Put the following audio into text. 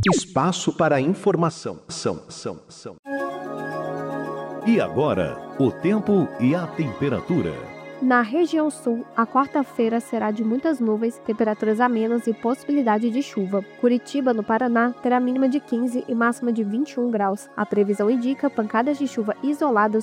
Espaço para informação. E agora, o tempo e a temperatura. Na região sul, a quarta-feira será de muitas nuvens, temperaturas amenas e possibilidade de chuva. Curitiba, no Paraná, terá mínima de 15 e máxima de 21 graus. A previsão indica pancadas de chuva isoladas